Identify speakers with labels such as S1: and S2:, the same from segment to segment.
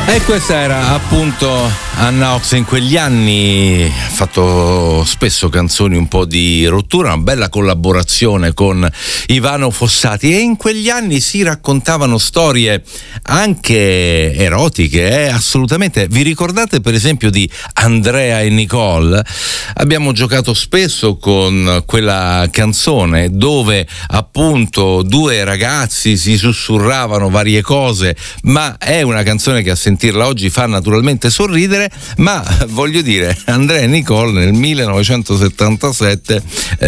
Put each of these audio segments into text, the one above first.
S1: E questa era appunto Anna Ox. In quegli anni ha fatto spesso canzoni un po' di rottura, una bella collaborazione con Ivano Fossati, e in quegli anni si raccontavano storie anche erotiche, assolutamente. Vi ricordate per esempio di Andrea e Nicole? Abbiamo giocato spesso con quella canzone dove appunto due ragazzi si sussurravano varie cose, ma è una canzone che a sentirla oggi fa naturalmente sorridere. Ma voglio dire, Andrea e Nicole nel 1977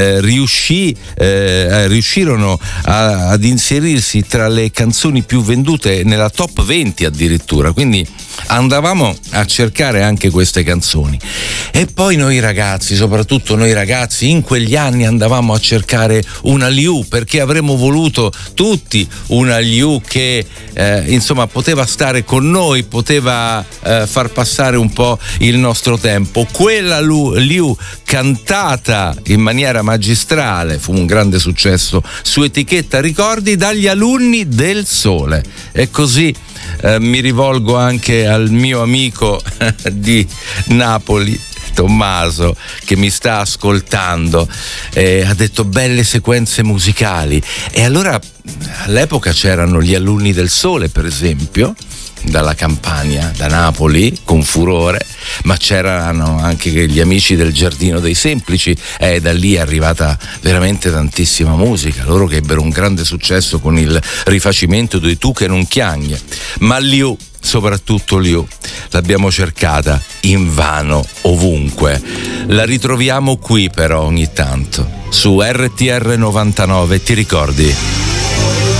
S1: riuscirono ad inserirsi tra le canzoni più vendute nella top 20 addirittura, quindi andavamo a cercare anche queste canzoni. E poi noi ragazzi, soprattutto noi ragazzi, in quegli anni andavamo a cercare una Liu, perché avremmo voluto tutti una Liu che insomma poteva stare con noi, poteva far passare un po' il nostro tempo. Quella Liu cantata in maniera magistrale, fu un grande successo su etichetta Ricordi, dagli Alunni del Sole. E così mi rivolgo anche al mio amico di Napoli, Tommaso, che mi sta ascoltando. Ha detto belle sequenze musicali, e allora all'epoca c'erano gli Alunni del Sole, per esempio, dalla Campania, da Napoli, con furore, ma c'erano anche gli Amici del Giardino dei Semplici, e da lì è arrivata veramente tantissima musica, loro che ebbero un grande successo con il rifacimento di Tu che non chiagni. Ma Liu, soprattutto Liu, l'abbiamo cercata invano ovunque. La ritroviamo qui però ogni tanto su RTR 99, ti ricordi?